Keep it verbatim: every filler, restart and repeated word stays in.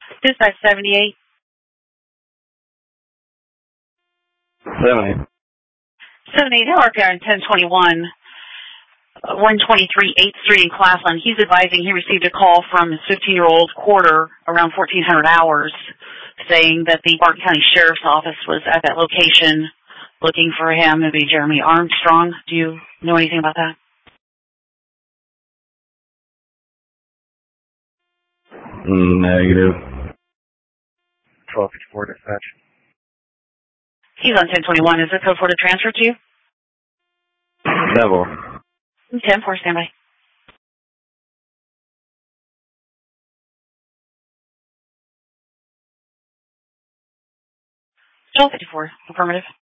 Dispatch seventy-eight. seventy. seventy-eight, L R P R in ten twenty-one, one twenty-three eighth Street in Claflin. He's advising he received a call from his fifteen-year-old quarter around fourteen hundred hours saying that the Barton County Sheriff's Office was at that location looking for him. It would be Jeremy Armstrong. Do you know anything about that? Negative. twelve fifty-four dispatch. He's on ten twenty-one. Is the code for the transfer to you? Devil. ten four, standby. twelve fifty-four, affirmative.